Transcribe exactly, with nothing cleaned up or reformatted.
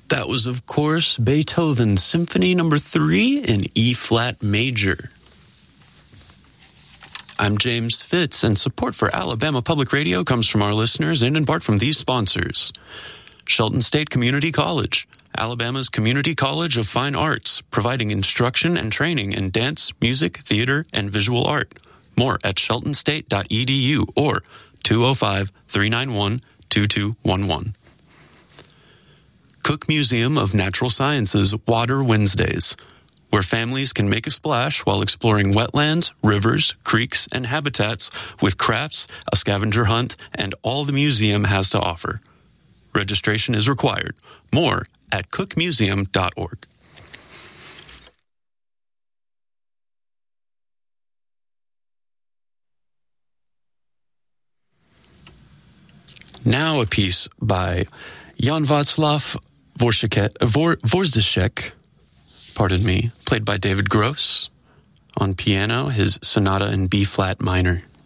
That was, of course, Beethoven's Symphony Number three in E-flat major. I'm James Fitz, and support for Alabama Public Radio comes from our listeners and in part from these sponsors. Shelton State Community College, Alabama's community college of fine arts, providing instruction and training in dance, music, theater, and visual art. More at shelton state dot e d u or two oh five, three nine one, two two one one. Cook Museum of Natural Sciences Water Wednesdays, where families can make a splash while exploring wetlands, rivers, creeks, and habitats with crafts, a scavenger hunt, and all the museum has to offer. Registration is required. More at cook museum dot org. Now a piece by Jan Václav Dvořák, pardon me, played by David Gross. On piano, his sonata in B-flat minor.